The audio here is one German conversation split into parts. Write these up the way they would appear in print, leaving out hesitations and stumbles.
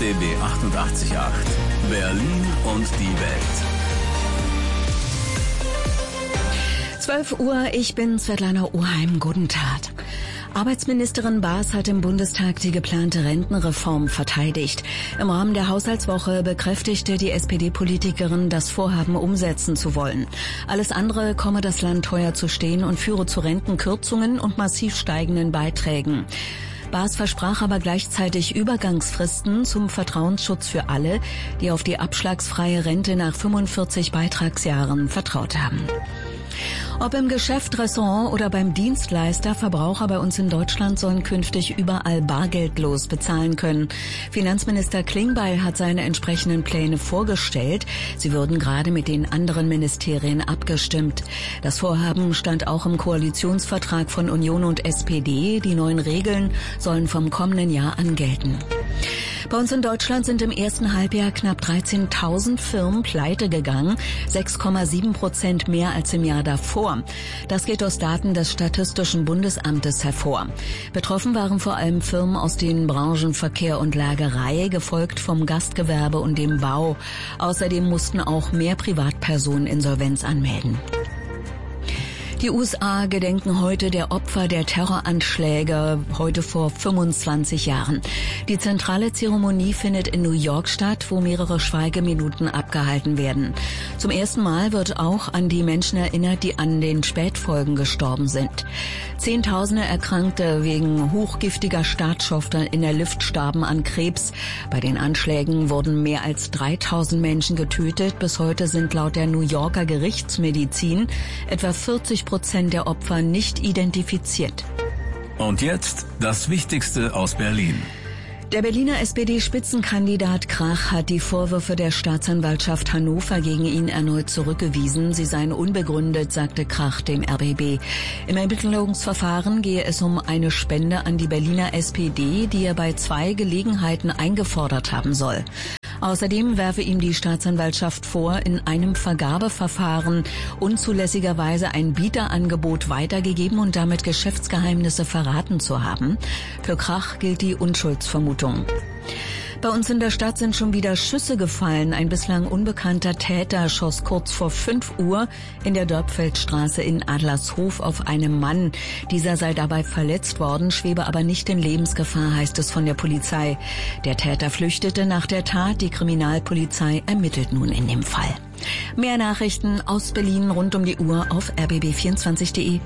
RBB 88.8 Berlin und die Welt. 12 Uhr, ich bin Svetlana Oheim. Guten Tag. Arbeitsministerin Baas hat im Bundestag die geplante Rentenreform verteidigt. Im Rahmen der Haushaltswoche bekräftigte die SPD-Politikerin, das Vorhaben umsetzen zu wollen. Alles andere komme das Land teuer zu stehen und führe zu Rentenkürzungen und massiv steigenden Beiträgen. Baas versprach aber gleichzeitig Übergangsfristen zum Vertrauensschutz für alle, die auf die abschlagsfreie Rente nach 45 Beitragsjahren vertraut haben. Ob im Geschäft, Restaurant oder beim Dienstleister, Verbraucher bei uns in Deutschland sollen künftig überall bargeldlos bezahlen können. Finanzminister Klingbeil hat seine entsprechenden Pläne vorgestellt. Sie würden gerade mit den anderen Ministerien abgestimmt. Das Vorhaben stand auch im Koalitionsvertrag von Union und SPD. Die neuen Regeln sollen vom kommenden Jahr an gelten. Bei uns in Deutschland sind im ersten Halbjahr knapp 13.000 Firmen pleite gegangen, 6,7% mehr als im Jahr davor. Das geht aus Daten des Statistischen Bundesamtes hervor. Betroffen waren vor allem Firmen aus den Branchen Verkehr und Lagerei, gefolgt vom Gastgewerbe und dem Bau. Außerdem mussten auch mehr Privatpersonen Insolvenz anmelden. Die USA gedenken heute der Opfer der Terroranschläge, heute vor 25 Jahren. Die zentrale Zeremonie findet in New York statt, wo mehrere Schweigeminuten abgehalten werden. Zum ersten Mal wird auch an die Menschen erinnert, die an den Spätfolgen gestorben sind. Zehntausende Erkrankte wegen hochgiftiger Startstoffe in der Luft starben an Krebs. Bei den Anschlägen wurden mehr als 3.000 Menschen getötet. Bis heute sind laut der New Yorker Gerichtsmedizin etwa 40% der Opfer nicht identifiziert. Und jetzt das Wichtigste aus Berlin. Der Berliner SPD-Spitzenkandidat Krach hat die Vorwürfe der Staatsanwaltschaft Hannover gegen ihn erneut zurückgewiesen. Sie seien unbegründet, sagte Krach dem RBB. Im Ermittlungsverfahren gehe es um eine Spende an die Berliner SPD, die er bei 2 Gelegenheiten eingefordert haben soll. Außerdem werfe ihm die Staatsanwaltschaft vor, in einem Vergabeverfahren unzulässigerweise ein Bieterangebot weitergegeben und damit Geschäftsgeheimnisse verraten zu haben. Für Krach gilt die Unschuldsvermutung. Bei uns in der Stadt sind schon wieder Schüsse gefallen. Ein bislang unbekannter Täter schoss kurz vor 5 Uhr in der Dörpfeldstraße in Adlershof auf einen Mann. Dieser sei dabei verletzt worden, schwebe aber nicht in Lebensgefahr, heißt es von der Polizei. Der Täter flüchtete nach der Tat. Die Kriminalpolizei ermittelt nun in dem Fall. Mehr Nachrichten aus Berlin rund um die Uhr auf rbb24.de.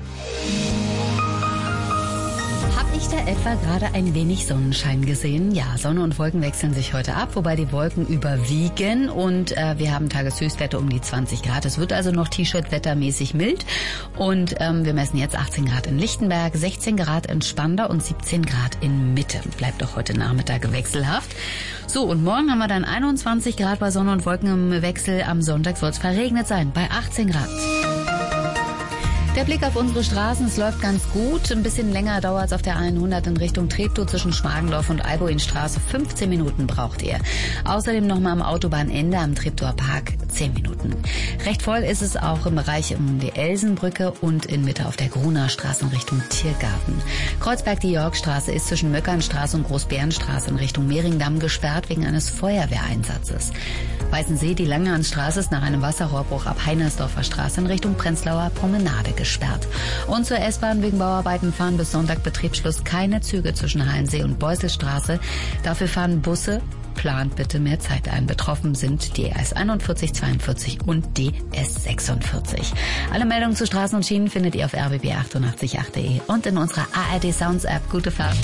Ich da etwa gerade ein wenig Sonnenschein gesehen. Ja, Sonne und Wolken wechseln sich heute ab, wobei die Wolken überwiegen und wir haben Tageshöchstwerte um die 20 Grad. Es wird also noch T-Shirt-wettermäßig mild und wir messen jetzt 18 Grad in Lichtenberg, 16 Grad in Spandau und 17 Grad in Mitte. Bleibt auch heute Nachmittag wechselhaft. So, und morgen haben wir dann 21 Grad bei Sonne und Wolken im Wechsel. Am Sonntag soll es verregnet sein, bei 18 Grad. Der Blick auf unsere Straßen, es läuft ganz gut. Ein bisschen länger dauert es auf der 100 in Richtung Treptow zwischen Schmargendorf und Alboinstraße. 15 Minuten braucht ihr. Außerdem nochmal am Autobahnende am Treptower Park 10 Minuten. Recht voll ist es auch im Bereich um die Elsenbrücke und in Mitte auf der Gruner Straße in Richtung Tiergarten. Kreuzberg die Yorkstraße ist zwischen Möckernstraße und Großbärenstraße in Richtung Mehringdamm gesperrt wegen eines Feuerwehreinsatzes. Weißensee, die Langehansstraße ist nach einem Wasserrohrbruch ab Heinersdorfer Straße in Richtung Prenzlauer Promenade gesperrt. Und zur S-Bahn wegen Bauarbeiten fahren bis Sonntag Betriebsschluss keine Züge zwischen Hallensee und Beuselstraße. Dafür fahren Busse. Plant bitte mehr Zeit ein. Betroffen sind die S 41, 42 und die S 46. Alle Meldungen zu Straßen und Schienen findet ihr auf rbb888.de und in unserer ARD Sounds App. Gute Fahrt.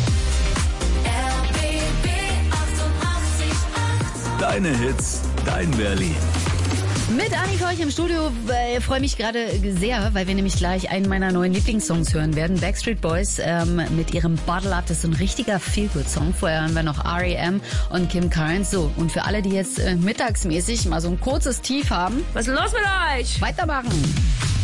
Deine Hits, dein Berlin. Mit Anni Korch im Studio freue mich gerade sehr, weil wir nämlich gleich einen meiner neuen Lieblingssongs hören werden. Backstreet Boys mit ihrem Bottle Up. Das ist ein richtiger Feel-Good-Song. Vorher hören wir noch R.E.M. und Kim Carnes. So, und für alle, die jetzt mittagsmäßig mal so ein kurzes Tief haben, was ist los mit euch? Weitermachen!